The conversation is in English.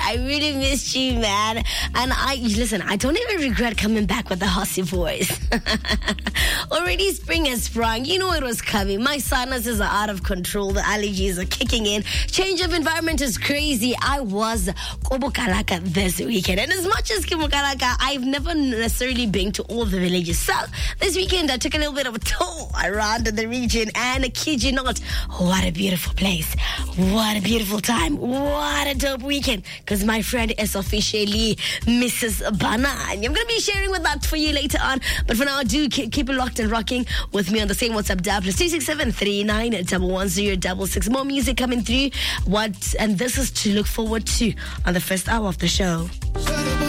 I really missed you, man. And I don't even regret coming back with the hussy voice. Already spring has sprung. You know it was coming. My sinuses are out of control. The allergies are kicking in. Change of environment is crazy. I was Kobokalaka this weekend. And as much as Kobokalaka, I've never necessarily been to all the villages. So this weekend, I took a little bit of a tour around the region. And I kid you not, what a beautiful place. What a beautiful time. What a dope weekend. Because my friend is officially Mrs. Banani. I'm going to be sharing with that for you later on. But for now, do keep it locked and rocking with me on the same WhatsApp dial. +267 39 11066. More music coming through. And this is to look forward to on the first hour of the show.